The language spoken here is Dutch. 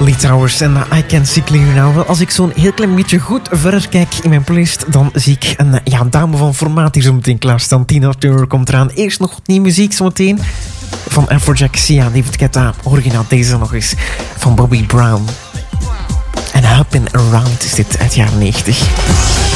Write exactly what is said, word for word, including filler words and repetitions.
Lee Towers en I Can See Clear Now. Wel, als ik zo'n heel klein beetje goed verder kijk in mijn playlist, dan zie ik een ja, dame van formaat die zo meteen klaarstaan. Tina Turner komt eraan. Eerst nog wat nieuwe muziek zometeen van Afrojack, Sia, David Guetta. Originaal deze nog eens van Bobby Brown. En Hoppin' Around is dit uit jaren negentig.